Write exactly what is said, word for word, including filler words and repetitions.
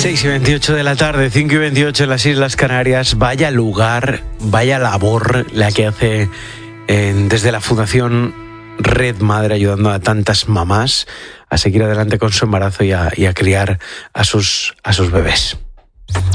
seis y veintiocho de la tarde, cinco y veintiocho en las Islas Canarias. Vaya lugar, vaya labor la que hace eh, desde la Fundación Red Madre, ayudando a tantas mamás a seguir adelante con su embarazo y a, y a criar a sus, a sus bebés.